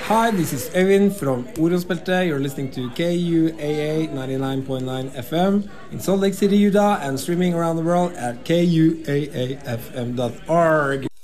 Hi, this is Evin from Orospelte. You're listening to KUAA 99.9 FM in Salt Lake City, Utah, and streaming around the world at kuaafm.org.